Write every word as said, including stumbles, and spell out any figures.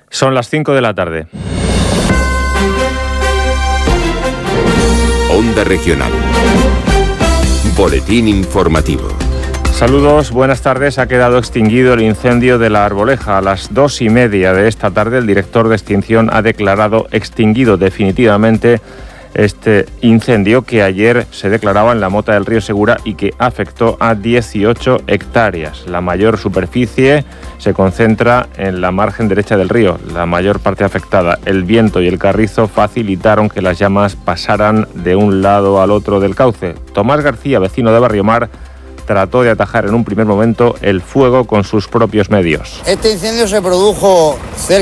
Son las cinco de la tarde. Onda Regional. Boletín informativo. Saludos, buenas tardes. Ha quedado extinguido el incendio de La Arboleja. A las dos y media de esta tarde, el director de extinción ha declarado extinguido definitivamente este incendio que ayer se declaraba en la Mota del Río Segura y que afectó a dieciocho hectáreas. La mayor superficie se concentra en la margen derecha del río, la mayor parte afectada. El viento y el carrizo facilitaron que las llamas pasaran de un lado al otro del cauce. Tomás García, vecino de Barriomar, trató de atajar en un primer momento el fuego con sus propios medios. Este incendio se produjo cerca